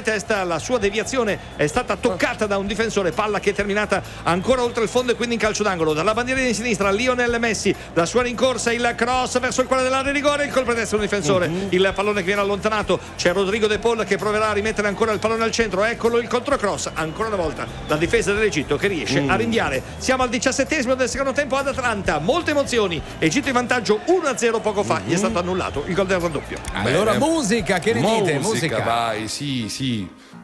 fuori testa, la sua deviazione è stata toccata da un difensore, palla che è terminata ancora oltre il fondo e quindi in calcio d'angolo. Dalla bandierina di sinistra Lionel Messi, la sua rincorsa, il cross verso il quale dell'area di rigore, il colpo di testa un difensore, il pallone che viene allontanato, c'è Rodrigo De Paul che proverà a rimettere ancora il pallone al centro, eccolo il controcross, ancora una volta la difesa dell'Egitto che riesce a rinviare. Siamo al 17esimo del secondo tempo ad Atlanta, molte emozioni, Egitto in vantaggio 1-0 poco fa, gli è stato annullato il gol del raddoppio. Allora musica, che ne dite? Musica, vai, sì.